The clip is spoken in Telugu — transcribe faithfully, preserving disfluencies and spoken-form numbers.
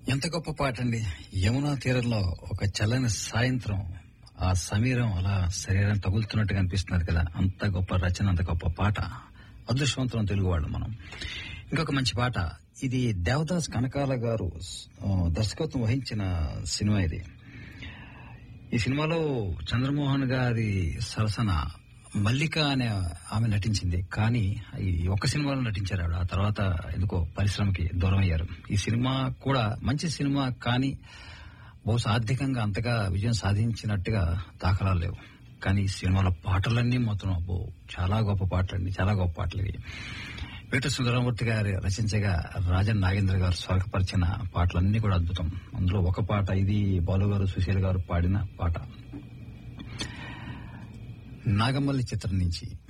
ఎంత గొప్ప పాట అండి. యమునా తీరంలో ఒక చల్లని సాయంత్రం ఆ సమీరం అలా శరీరం తగులుతున్నట్టుగా అనిపిస్తున్నది కదా. అంత గొప్ప రచన, అంత గొప్ప పాట. అదృష్టవంతులం తెలుగు వాళ్ళు మనం. ఇంకొక మంచి పాట, ఇది దేవదాస్ కనకాల గారు ఆ, దర్శకత్వం వహించిన సినిమా ఇది. ఈ సినిమాలో చంద్రమోహన్ గారి సరసన మల్లిక అనే ఆమె నటించింది. కానీ ఈ ఒక్క సినిమాలో నటించారు ఆవిడ. ఆ తర్వాత ఎందుకో పరిశ్రమకి దూరం అయ్యారు. ఈ సినిమా కూడా మంచి సినిమా, కానీ బహుశా ఆర్థికంగా అంతగా విజయం సాధించినట్టుగా దాఖలాలు లేవు. కానీ ఈ సినిమాలో పాటలన్నీ మొత్తం అబ్బో చాలా గొప్ప పాటలండి, చాలా గొప్ప పాటలు ఇవి. వేట సుందరమూర్తి గారి రచించగా రాజన్ నాగేంద్ర గారు స్వరపరిచిన పాటలన్నీ కూడా అద్భుతం. అందులో ఒక పాట ఇది బాలు గారు సుశీల్ గారు పాడిన పాట. నాగమల్లి చిత్రం నుంచి